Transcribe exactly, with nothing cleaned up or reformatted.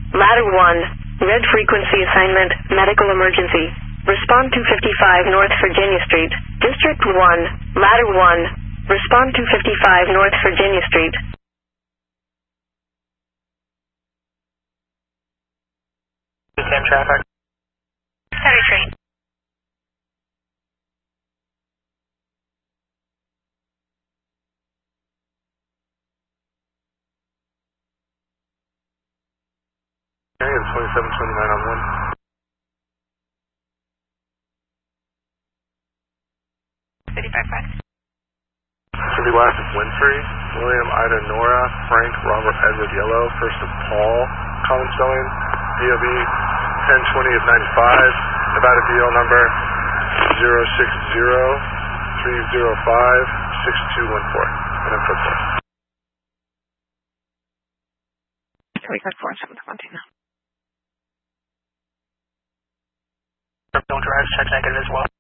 Ladder one, red frequency assignment, medical emergency. Respond two fifty-five North Virginia Street. District one, Ladder one, respond two fifty-five North Virginia Street. Cam traffic. Heavy train. Okay, it's twenty-seven twenty-nine on one. fifty-five five. Should be last is Winfrey, William, Ida, Nora, Frank, Robert, Edward, Yellow, first of Paul, common spelling, D O B ten twenty of ninety-five, Nevada D L number zero six zero three zero five six two one four, and then foot four. three five four seven Montana. Don't drive, check negative as well.